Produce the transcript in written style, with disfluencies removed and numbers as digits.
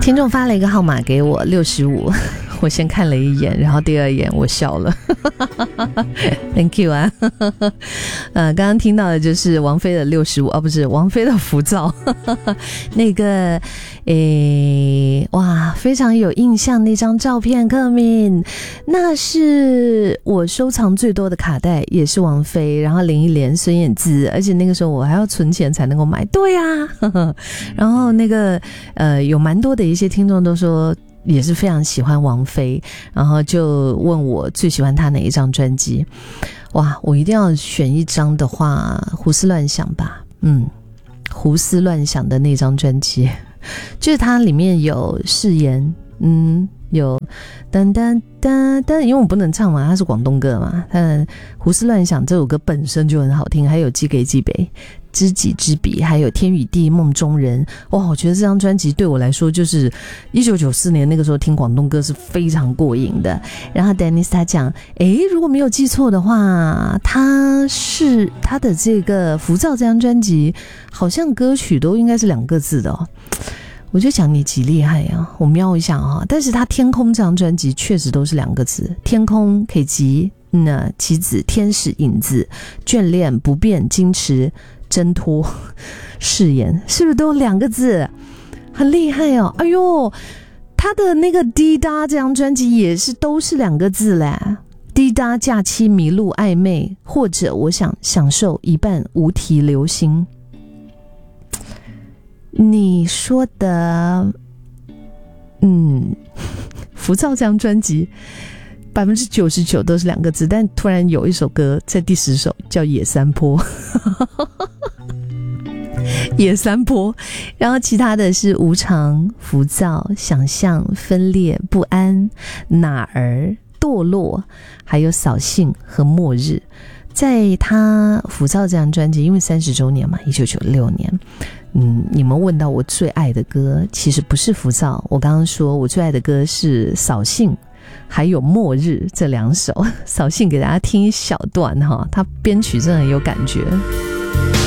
听众发了一个号码给我65，我先看了一眼，然后第二眼我笑了Thank you 啊刚刚听到的就是王菲的65哦，不是王菲的浮躁那个哇，非常有印象那张照片，克敏，那是我收藏最多的卡带，也是王菲，然后林忆莲、孙燕姿，而且那个时候我还要存钱才能够买，对啊然后那个有蛮多的一些听众都说也是非常喜欢王菲，然后就问我最喜欢她哪一张专辑。哇，我一定要选一张的话，胡思乱想吧。胡思乱想的那张专辑，就是它里面有誓言，有噔噔噔噔，因为我不能唱嘛，它是广东歌嘛。但胡思乱想这首歌本身就很好听，还有寄给寄北、知己知彼，还有天与地、梦中人。哇，我觉得这张专辑对我来说就是1994年那个时候听广东歌是非常过瘾的。然后 Dennis 他讲如果没有记错的话，他的这个浮躁这张专辑好像歌曲都应该是2个字的哦。我就讲你几厉害啊，我瞄一下啊。但是他天空这张专辑确实都是2个字，天空可以集棋子、天使、影子、眷恋、不变、矜持、挣脱、誓言，是不是都有2个字？很厉害哦。哎呦，他的那个滴答这张专辑也是都是2个字嘞，滴答、假期、迷路、暧昧，或者我想享受一半无题流星。你说的浮躁这张专辑99%都是2个字，但突然有一首歌在第10首叫野山坡野山坡，然后其他的是无常、浮躁、想象、分裂、不安、哪儿、堕落，还有扫兴和末日。在他浮躁这张专辑因为30周年嘛，1996年你们问到我最爱的歌，其实不是浮躁，我刚刚说我最爱的歌是扫兴还有末日这2首。扫兴给大家听一小段哈，他编曲真的很有感觉。